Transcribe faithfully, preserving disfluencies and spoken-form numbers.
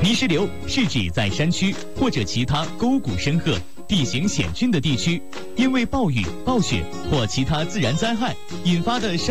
泥石流是指在山区或者其他沟谷深壑、地形险峻的地区，因为暴雨、暴雪或其他自然灾害引发的山